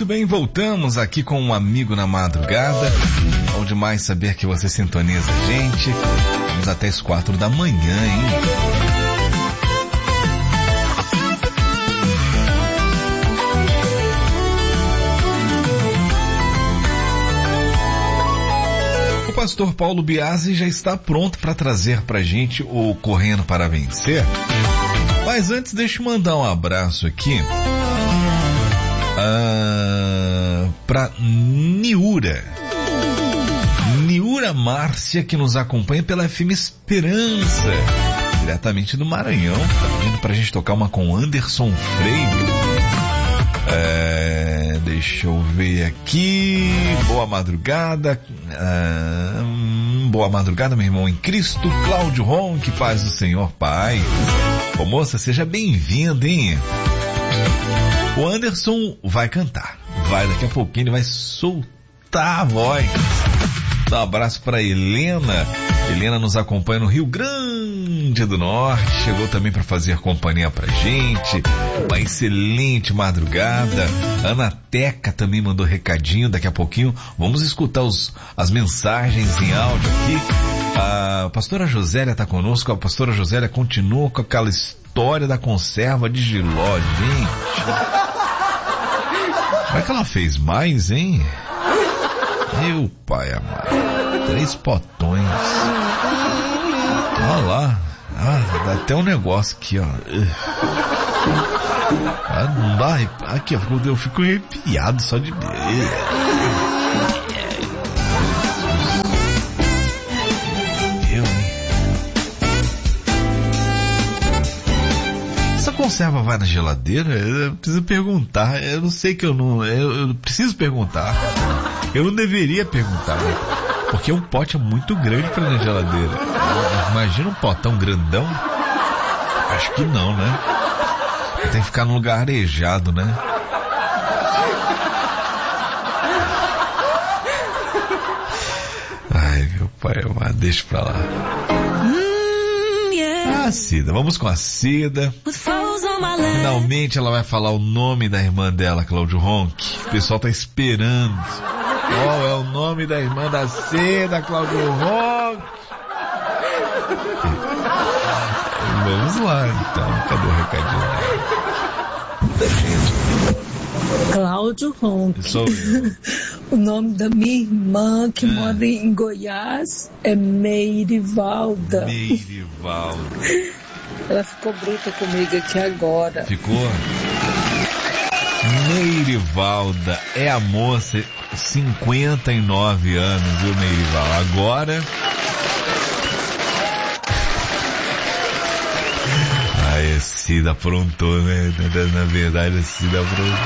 Muito bem, voltamos aqui com um amigo na madrugada. Bom demais saber que você sintoniza a gente. Vamos até as 4 da manhã, hein? O pastor Paulo Biasi já está pronto para trazer pra gente o Correndo para Vencer. Mas antes, deixa eu mandar um abraço aqui para Niura Márcia, que nos acompanha pela FM Esperança, diretamente do Maranhão. Tá vindo pra gente tocar uma com Anderson Freire. Deixa eu ver aqui. Boa madrugada. Boa madrugada, meu irmão em Cristo. Cláudio Ronque, paz do Senhor, Pai. Ô moça, seja bem-vinda, hein? O Anderson vai cantar. Daqui a pouquinho ele vai soltar a voz. Dá um abraço para Helena. Helena nos acompanha no Rio Grande do Norte. Chegou também para fazer companhia pra gente. Uma excelente madrugada. Ana Teca também mandou recadinho. Daqui a pouquinho vamos escutar as mensagens em áudio aqui. A pastora Josélia está conosco. A pastora Josélia continua com aquela história da conserva de Giló, gente. Será que ela fez mais, hein? Meu pai amado. 3 potões. Olha lá. Dá até um negócio aqui, ó. Não dá. Aqui, eu fico arrepiado só de ver. Conserva vai na geladeira? Eu preciso perguntar. Eu não sei que eu preciso perguntar. Eu não deveria perguntar, né? Porque um pote é muito grande para na geladeira. Imagina um potão grandão. Acho que não, né? Tem que ficar num lugar arejado, né? Ai, meu pai, deixa pra lá. A Cida, vamos com a Cida. Finalmente ela vai falar o nome da irmã dela, Cláudio Ronque. O pessoal tá esperando. Qual é o nome da irmã da Cida, Cláudio Ronque? Vamos lá, então. Cadê o recadinho da gente? Cláudio Ronque. Sou eu. O nome da minha irmã, que mora em Goiás, é Meirivalda. Meirivalda. Ela ficou bruta comigo aqui agora. Ficou? Meirivalda é a moça, 59 anos, viu, Meirivalda? Agora... a Cida aprontou, né? Na verdade, a Cida aprontou.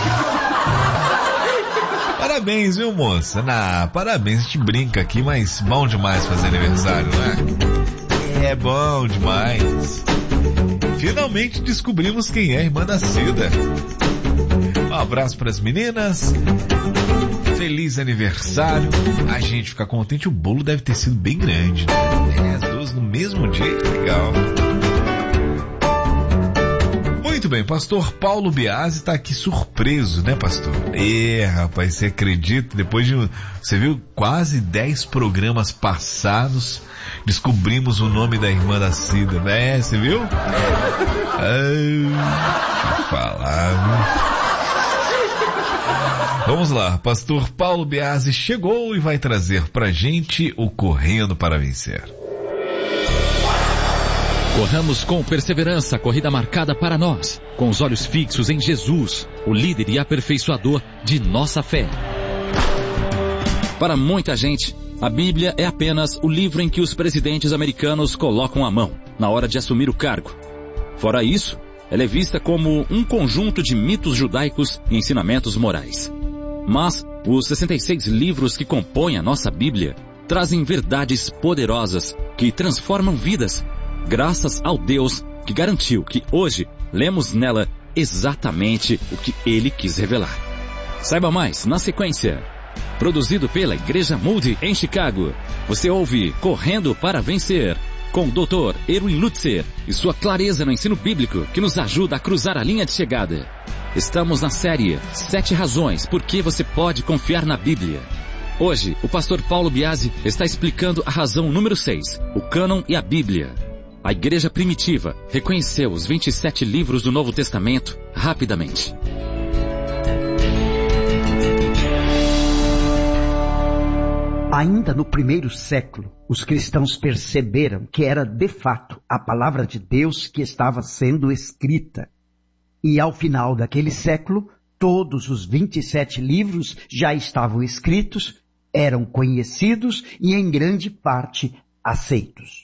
Parabéns, viu, moça? Parabéns, a gente brinca aqui, mas bom demais fazer aniversário, né? É bom demais. Finalmente descobrimos quem é a irmã da Cida. Um abraço para as meninas. Feliz aniversário. A gente fica contente, o bolo deve ter sido bem grande, né? As duas no mesmo dia, que legal. Muito bem, pastor Paulo Biasi está aqui surpreso, né, pastor? Rapaz, você acredita? Depois de, você viu, quase 10 programas passados, descobrimos o nome da irmã da Cida, né? Você viu? Vamos lá, pastor Paulo Biasi chegou e vai trazer pra gente o Correndo para Vencer. Corramos com perseverança a corrida marcada para nós, com os olhos fixos em Jesus, o líder e aperfeiçoador de nossa fé. Para muita gente, a Bíblia é apenas o livro em que os presidentes americanos colocam a mão, na hora de assumir o cargo. Fora isso, ela é vista como um conjunto de mitos judaicos e ensinamentos morais. Mas os 66 livros que compõem a nossa Bíblia trazem verdades poderosas que transformam vidas, graças ao Deus que garantiu que hoje lemos nela exatamente o que Ele quis revelar. Saiba mais na sequência. Produzido pela Igreja Moody em Chicago, você ouve Correndo para Vencer, com o Dr. Erwin Lutzer e sua clareza no ensino bíblico que nos ajuda a cruzar a linha de chegada. Estamos na série 7 razões por que você pode confiar na Bíblia. Hoje, o pastor Paulo Biasi está explicando a razão número 6, o cânon e a Bíblia. A igreja primitiva reconheceu os 27 livros do Novo Testamento rapidamente. Ainda no primeiro século, os cristãos perceberam que era de fato a palavra de Deus que estava sendo escrita. E ao final daquele século, todos os 27 livros já estavam escritos, eram conhecidos e em grande parte aceitos.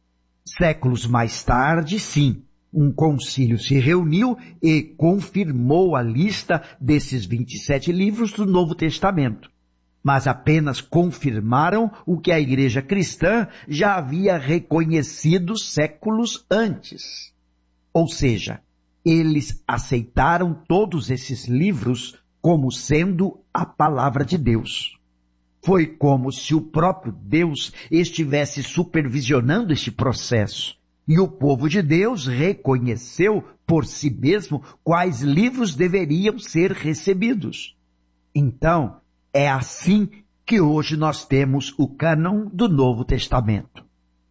Séculos mais tarde, sim, um concílio se reuniu e confirmou a lista desses 27 livros do Novo Testamento. Mas apenas confirmaram o que a igreja cristã já havia reconhecido séculos antes. Ou seja, eles aceitaram todos esses livros como sendo a palavra de Deus. Foi como se o próprio Deus estivesse supervisionando este processo. E o povo de Deus reconheceu por si mesmo quais livros deveriam ser recebidos. Então, é assim que hoje nós temos o cânon do Novo Testamento.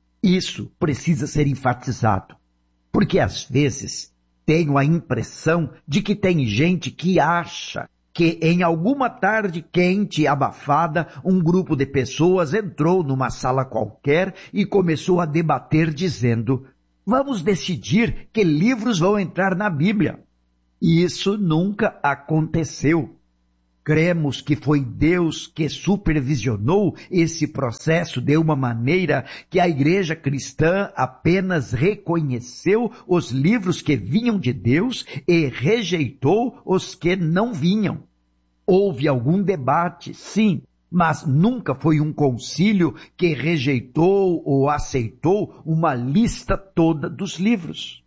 Isso precisa ser enfatizado, porque às vezes tenho a impressão de que tem gente que acha que em alguma tarde quente e abafada, um grupo de pessoas entrou numa sala qualquer e começou a debater dizendo: vamos decidir que livros vão entrar na Bíblia. E isso nunca aconteceu. Cremos que foi Deus que supervisionou esse processo de uma maneira que a igreja cristã apenas reconheceu os livros que vinham de Deus e rejeitou os que não vinham. Houve algum debate, sim, mas nunca foi um concílio que rejeitou ou aceitou uma lista toda dos livros.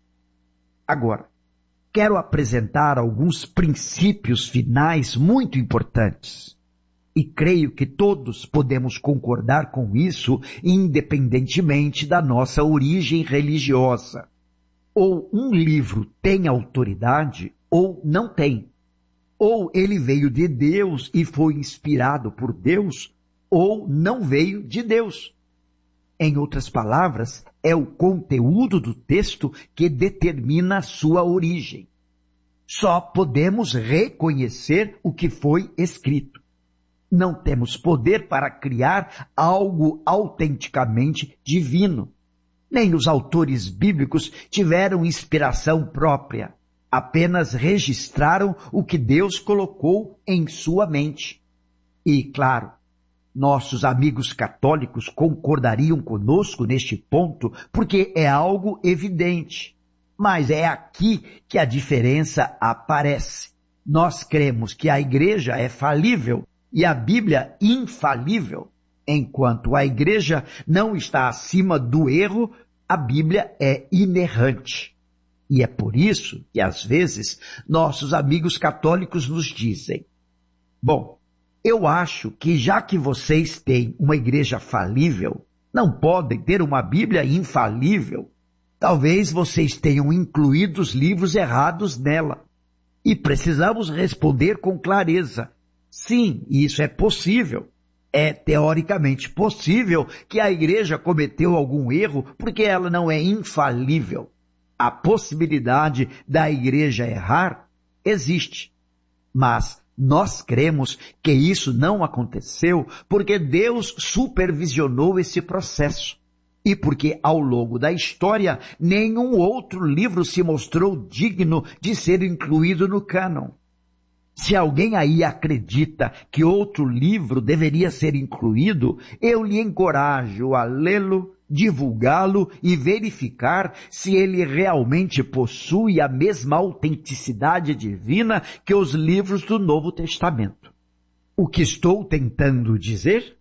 Agora, quero apresentar alguns princípios finais muito importantes. E creio que todos podemos concordar com isso, independentemente da nossa origem religiosa. Ou um livro tem autoridade, ou não tem. Ou ele veio de Deus e foi inspirado por Deus, ou não veio de Deus. Em outras palavras, é o conteúdo do texto que determina a sua origem. Só podemos reconhecer o que foi escrito. Não temos poder para criar algo autenticamente divino. Nem os autores bíblicos tiveram inspiração própria. Apenas registraram o que Deus colocou em sua mente. E, claro, nossos amigos católicos concordariam conosco neste ponto, porque é algo evidente. Mas é aqui que a diferença aparece. Nós cremos que a igreja é falível e a Bíblia infalível. Enquanto a igreja não está acima do erro, a Bíblia é inerrante. E é por isso que, às vezes, nossos amigos católicos nos dizem: bom, eu acho que já que vocês têm uma igreja falível, não podem ter uma Bíblia infalível. Talvez vocês tenham incluído os livros errados nela. E precisamos responder com clareza: sim, isso é possível. É teoricamente possível que a igreja cometeu algum erro porque ela não é infalível. A possibilidade da igreja errar existe. Mas nós cremos que isso não aconteceu porque Deus supervisionou esse processo. E porque ao longo da história, nenhum outro livro se mostrou digno de ser incluído no cânon. Se alguém aí acredita que outro livro deveria ser incluído, eu lhe encorajo a lê-lo, divulgá-lo e verificar se ele realmente possui a mesma autenticidade divina que os livros do Novo Testamento. O que estou tentando dizer?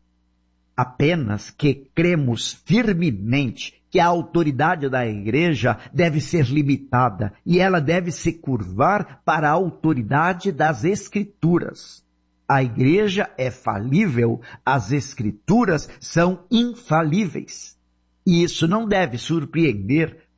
Apenas que cremos firmemente que a autoridade da igreja deve ser limitada e ela deve se curvar para a autoridade das Escrituras. A igreja é falível, as Escrituras são infalíveis. E isso não deve surpreender,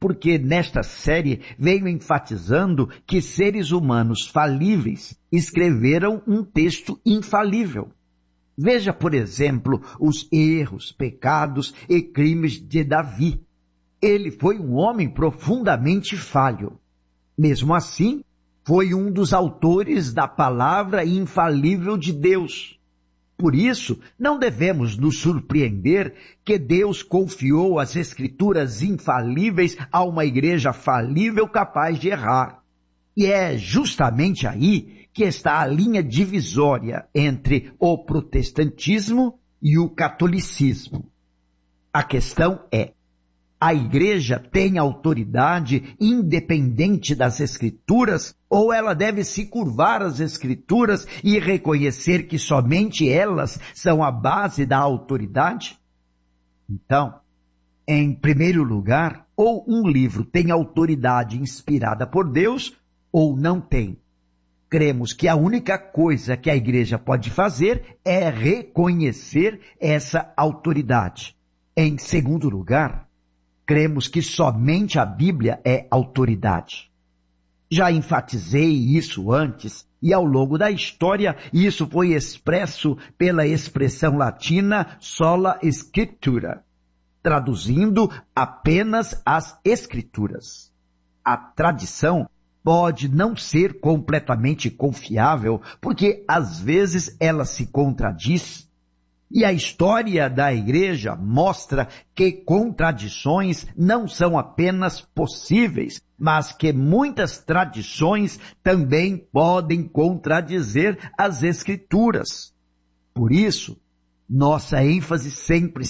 porque nesta série venho enfatizando que seres humanos falíveis escreveram um texto infalível. Veja, por exemplo, os erros, pecados e crimes de Davi. Ele foi um homem profundamente falho. Mesmo assim, foi um dos autores da palavra infalível de Deus. Por isso, não devemos nos surpreender que Deus confiou as Escrituras infalíveis a uma igreja falível capaz de errar. E é justamente aí que está a linha divisória entre o protestantismo e o catolicismo. A questão é: a igreja tem autoridade independente das Escrituras ou ela deve se curvar às Escrituras e reconhecer que somente elas são a base da autoridade? Então, em primeiro lugar, ou um livro tem autoridade inspirada por Deus ou não tem. Cremos que a única coisa que a igreja pode fazer é reconhecer essa autoridade. Em segundo lugar, cremos que somente a Bíblia é autoridade. Já enfatizei isso antes, e ao longo da história isso foi expresso pela expressão latina sola scriptura, traduzindo apenas as Escrituras. A tradição pode não ser completamente confiável, porque às vezes ela se contradiz. E a história da igreja mostra que contradições não são apenas possíveis, mas que muitas tradições também podem contradizer as Escrituras. Por isso, nossa ênfase sempre